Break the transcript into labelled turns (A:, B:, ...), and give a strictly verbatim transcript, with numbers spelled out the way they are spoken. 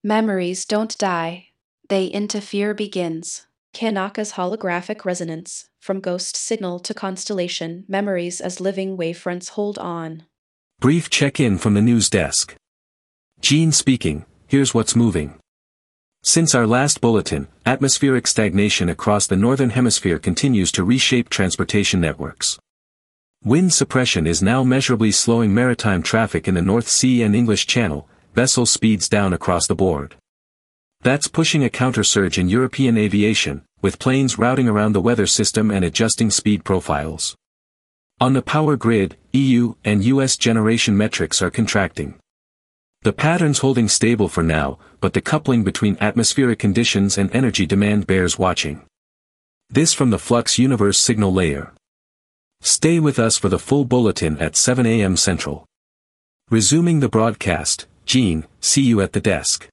A: Memories don't die. They interfere begins. Kanaka's holographic resonance, from ghost signal to constellation, memories as living wavefronts hold on.
B: Brief check-in from the news desk. Gene speaking, here's what's moving. Since our last bulletin, atmospheric stagnation across the northern hemisphere continues to reshape transportation networks. Wind suppression is now measurably slowing maritime traffic in the North Sea and English Channel, vessel speeds down across the board. That's pushing a counter-surge in European aviation, with planes routing around the weather system and adjusting speed profiles. On the power grid, E U and U S generation metrics are contracting. The pattern's holding stable for now, but the coupling between atmospheric conditions and energy demand bears watching. This from the Flux Universe signal layer. Stay with us for the full bulletin at seven A M Central. Resuming the broadcast, Gene, see you at the desk.